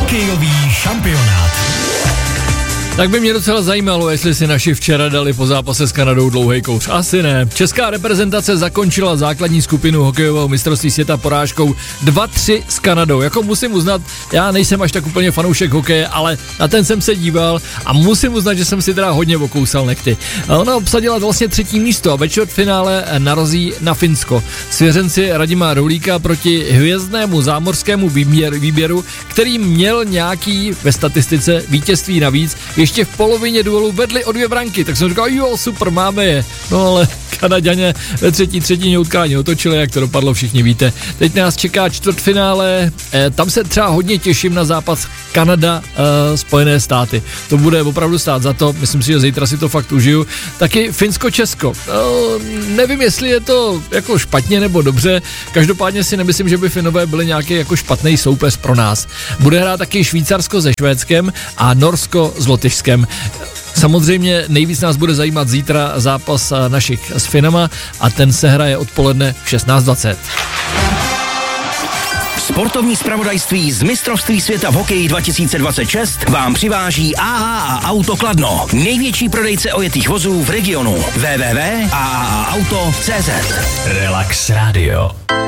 Hokejový šampionát. Tak by mě docela zajímalo, jestli si naši včera dali po zápase s Kanadou dlouhej kouř. Asi ne. Česká reprezentace zakončila základní skupinu hokejového mistrovství světa porážkou 2-3 s Kanadou. Jako musím uznat, já nejsem až tak úplně fanoušek hokeje, ale na ten jsem se díval a musím uznat, že jsem si teda hodně okousal nechty. Ona obsadila vlastně 3. místo a ve čtvrtfinále narazí na Finsko. Svěřenci Radima Roulíka proti hvězdnému zámořskému výběru, který měl nějaký ve statistice vítězství navíc, ještě v polovině duelu vedli o 2 branky, tak jsem říkal, jo, super, máme je. No ale Kanaďané ve 3. utkání otočili, jak to dopadlo, všichni víte. Teď nás čeká čtvrtfinále, tam se třeba hodně těším na zápas Kanada, Spojené státy. To bude opravdu stát za to, myslím si, že zítra si to fakt užiju. Taky Finsko-Česko. Nevím, jestli je to jako špatně nebo dobře, každopádně si nemyslím, že by Finové byli nějaký jako špatný soupeř pro nás. Bude hrát taky Švýcarsko se Švédskem a Norsko s Lotyšskem. Samozřejmě nejvíc nás bude zajímat zítra zápas našich s Finama a ten se hraje odpoledne v 16:20. Sportovní zpravodajství z mistrovství světa v hokeji 2026 vám přiváží AAA Auto Kladno. Největší prodejce ojetých vozů v regionu. www.aaaauto.cz. Relax Radio.